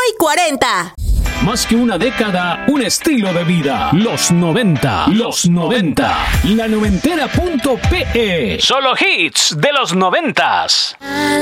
y 40. Más que una década, un estilo de vida. Los 90. Los 90. La noventera.pe. Solo hits de los 90s.